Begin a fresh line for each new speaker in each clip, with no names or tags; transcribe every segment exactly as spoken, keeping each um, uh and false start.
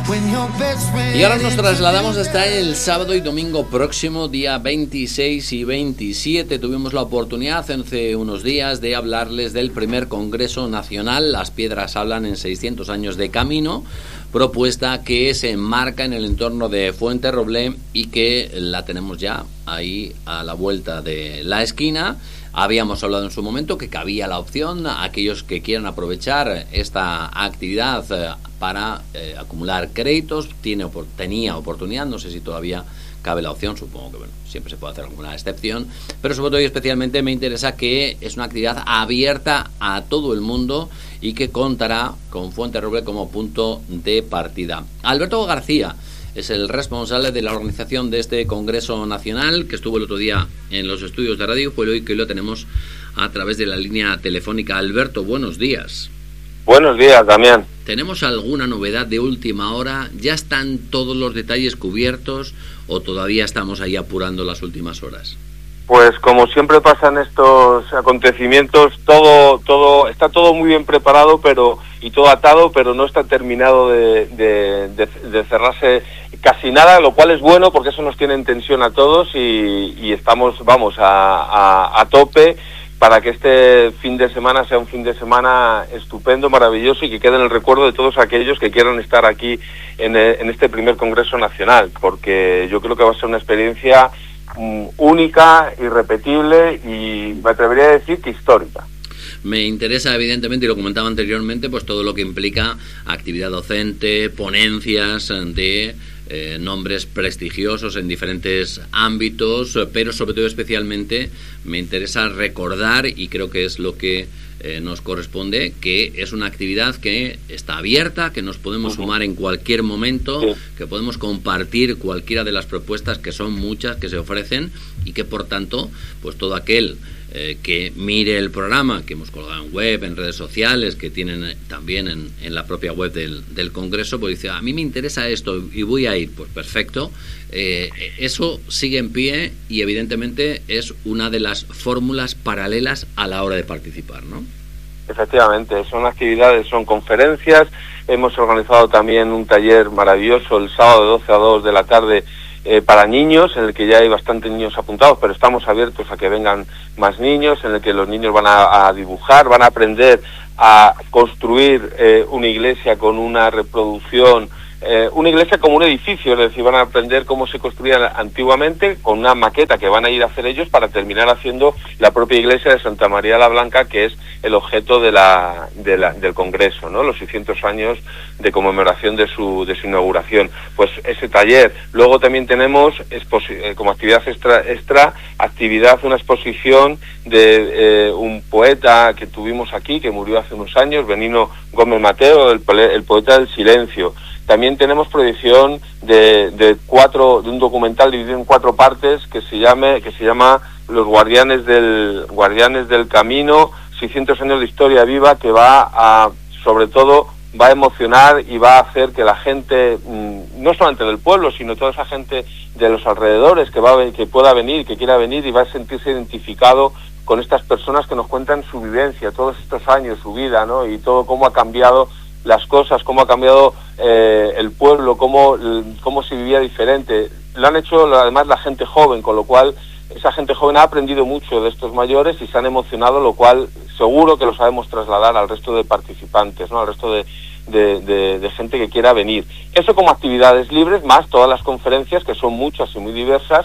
Y ahora nos trasladamos hasta el sábado y domingo próximo, día veintiséis y veintisiete. Tuvimos la oportunidad hace unos días de hablarles del primer Congreso Nacional Las Piedras Hablan en seiscientos años de camino, propuesta que se enmarca en el entorno de Fuenterroble y que la tenemos ya ahí a la vuelta de la esquina. Habíamos hablado en su momento que cabía la opción a aquellos que quieran aprovechar esta actividad para eh, acumular créditos. Tiene, tenía oportunidad, no sé si todavía cabe la opción, supongo que bueno, siempre se puede hacer alguna excepción, pero sobre todo y especialmente me interesa que es una actividad abierta a todo el mundo y que contará con Fuenterroble como punto de partida. Alberto García es el responsable de la organización de este Congreso Nacional, que estuvo el otro día en los estudios de Radio Pueblo y que hoy lo tenemos a través de la línea telefónica. Alberto, buenos días.
Buenos días, Damián.
¿Tenemos alguna novedad de última hora? ¿Ya están todos los detalles cubiertos o todavía estamos ahí apurando las últimas horas?
Pues como siempre pasan estos acontecimientos, todo todo está todo muy bien preparado pero y todo atado, pero no está terminado de, de, de, de cerrarse casi nada, lo cual es bueno porque eso nos tiene en tensión a todos y, y estamos, vamos, a, a, a tope para que este fin de semana sea un fin de semana estupendo, maravilloso y que quede en el recuerdo de todos aquellos que quieran estar aquí en, en este primer Congreso Nacional, porque yo creo que va a ser una experiencia única, irrepetible y me atrevería a decir que histórica.
Me interesa evidentemente, y lo comentaba anteriormente, pues todo lo que implica actividad docente, ponencias de eh, nombres prestigiosos en diferentes ámbitos, pero sobre todo especialmente me interesa recordar, y creo que es lo que eh, nos corresponde, que es una actividad que está abierta, que nos podemos uh-huh. sumar en cualquier momento, sí. que podemos compartir cualquiera de las propuestas, que son muchas, que se ofrecen, y que por tanto, pues todo aquel Eh, que mire el programa que hemos colgado en web, en redes sociales, que tienen también en, en la propia web del, del Congreso, pues dice, a mí me interesa esto y voy a ir, pues perfecto. Eh, eso sigue en pie y evidentemente es una de las fórmulas paralelas a la hora de participar, ¿no?
Efectivamente, son actividades, son conferencias. Hemos organizado también un taller maravilloso el sábado de doce a dos de la tarde Eh, para niños, en el que ya hay bastantes niños apuntados, pero estamos abiertos a que vengan más niños, en el que los niños van a, a dibujar, van a aprender a construir eh, una iglesia con una reproducción, eh, una iglesia como un edificio, es decir, van a aprender cómo se construía antiguamente con una maqueta que van a ir a hacer ellos para terminar haciendo la propia iglesia de Santa María la Blanca, que es el objeto de la, de la, del Congreso, ¿no? Los seiscientos años de conmemoración de su, de su inauguración. Pues ese taller. Luego también tenemos, exposi- como actividad extra, extra, actividad, una exposición de eh, un poeta que tuvimos aquí, que murió hace unos años, Benigno Gómez Mateo, el, el poeta del silencio. También tenemos proyección de, de cuatro, de un documental dividido en cuatro partes que se llame, que se llama Los Guardianes del, Guardianes del Camino, seiscientos años de historia viva, que va a, sobre todo, va a emocionar y va a hacer que la gente, no solamente del pueblo, sino toda esa gente de los alrededores que va a, que pueda venir, que quiera venir y va a sentirse identificado con estas personas que nos cuentan su vivencia, todos estos años, su vida, ¿no? Y todo cómo ha cambiado las cosas, cómo ha cambiado eh, el pueblo, cómo, cómo se vivía diferente. Lo han hecho además la gente joven, con lo cual esa gente joven ha aprendido mucho de estos mayores y se han emocionado, lo cual seguro que lo sabemos trasladar al resto de participantes, ¿no? Al resto de, de, de, de gente que quiera venir. Eso como actividades libres, más todas las conferencias, que son muchas y muy diversas,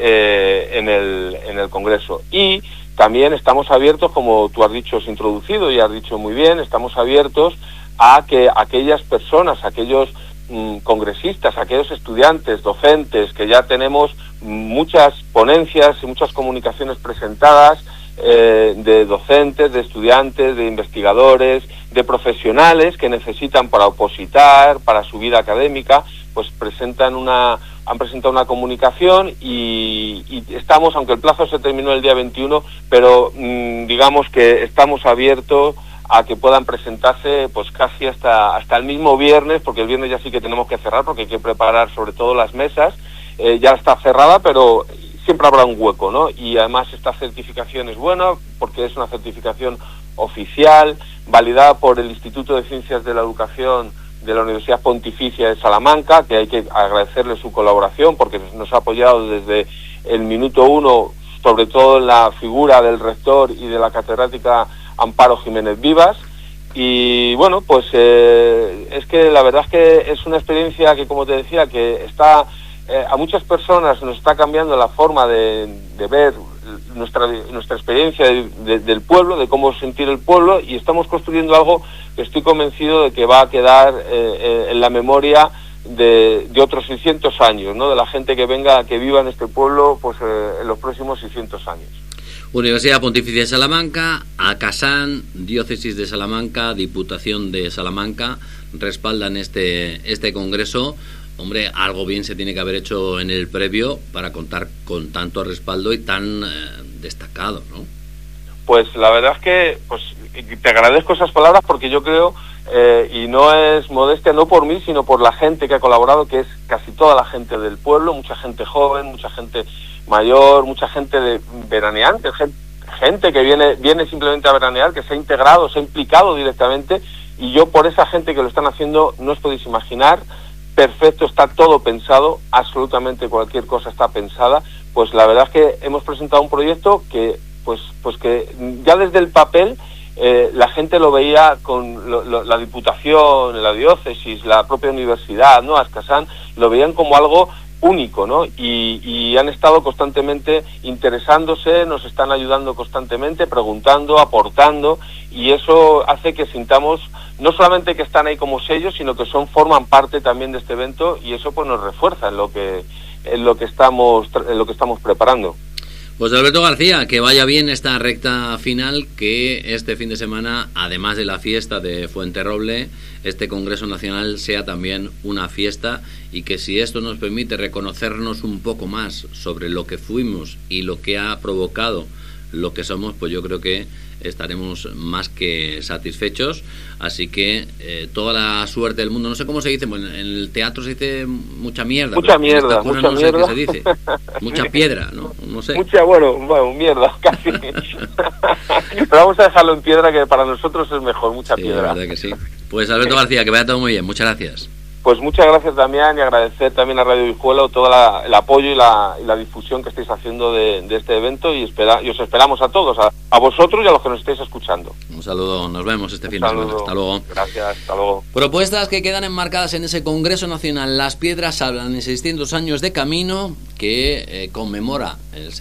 eh, en el, en el Congreso. Y también estamos abiertos, como tú has dicho, has introducido y has dicho muy bien, estamos abiertos a que aquellas personas, aquellos mm, congresistas, aquellos estudiantes, docentes, que ya tenemos muchas ponencias y muchas comunicaciones presentadas, eh, de docentes, de estudiantes, de investigadores, de profesionales que necesitan para opositar, para su vida académica, pues presentan una, han presentado una comunicación y, y estamos, aunque el plazo se terminó el día veintiuno, pero mmm, digamos que estamos abiertos a que puedan presentarse pues casi hasta hasta el mismo viernes, porque el viernes ya sí que tenemos que cerrar, porque hay que preparar sobre todo las mesas, eh, ya está cerrada, pero siempre habrá un hueco, ¿no? Y además esta certificación es buena, porque es una certificación oficial, validada por el Instituto de Ciencias de la Educación de la Universidad Pontificia de Salamanca, que hay que agradecerle su colaboración porque nos ha apoyado desde el minuto uno, sobre todo en la figura del rector y de la catedrática Amparo Jiménez Vivas. Y bueno, pues eh, es que la verdad es que es una experiencia que, como te decía, que está eh, a muchas personas nos está cambiando la forma de, de ver nuestra nuestra experiencia de, de, del pueblo, de cómo sentir el pueblo, y estamos construyendo algo que estoy convencido de que va a quedar eh, eh, en la memoria de, de otros seiscientos años, ¿no? De la gente que venga, que viva en este pueblo, pues eh, en los próximos seiscientos años.
Universidad Pontificia de Salamanca, ACASAN, Diócesis de Salamanca, Diputación de Salamanca respaldan este este congreso. Hombre, algo bien se tiene que haber hecho en el previo para contar con tanto respaldo y tan eh, destacado, ¿no?
Pues la verdad es que pues te agradezco esas palabras porque yo creo, eh, y no es modestia, no por mí, sino por la gente que ha colaborado, que es casi toda la gente del pueblo, mucha gente joven, mucha gente mayor, mucha gente de veraneante, gente, gente que viene viene simplemente a veranear, que se ha integrado, se ha implicado directamente, y yo por esa gente que lo están haciendo no os podéis imaginar. Perfecto, está todo pensado, absolutamente cualquier cosa está pensada. Pues la verdad es que hemos presentado un proyecto que pues pues que ya desde el papel eh, la gente lo veía con lo, lo, la Diputación, la Diócesis, la propia universidad, ¿no? ACASAN, lo veían como algo único, ¿no? Y, y han estado constantemente interesándose, nos están ayudando constantemente, preguntando, aportando, y eso hace que sintamos no solamente que están ahí como sellos, sino que son forman parte también de este evento, y eso pues nos refuerza en lo que en lo que estamos en lo que estamos preparando.
Pues Alberto García, que vaya bien esta recta final, que este fin de semana, además de la fiesta de Fuenterroble, este Congreso Nacional sea también una fiesta, y que si esto nos permite reconocernos un poco más sobre lo que fuimos y lo que ha provocado lo que somos, pues yo creo que estaremos más que satisfechos. Así que eh, toda la suerte del mundo. No sé cómo se dice, bueno, en el teatro se dice mucha mierda.
Mucha mierda, mucha
no
mierda.
sé qué se dice. Mucha sí. piedra, ¿no? No sé.
Mucha, bueno, bueno, mierda, casi. Pero vamos a dejarlo en piedra, que para nosotros es mejor, mucha
sí,
piedra.
La verdad que sí. Pues Alberto García, que vaya todo muy bien. Muchas gracias.
Pues muchas gracias, Damián, y agradecer también a Radio Guijuelo todo la, el apoyo y la, y la difusión que estáis haciendo de, de este evento, y, espera, y os esperamos a todos, a, a vosotros y a los que nos estáis escuchando.
Un saludo, nos vemos este
Un
fin
saludo.
de semana. Hasta luego.
Gracias, hasta luego.
Propuestas que quedan enmarcadas en ese Congreso Nacional Las Piedras hablan en seiscientos años de camino, que eh, conmemora el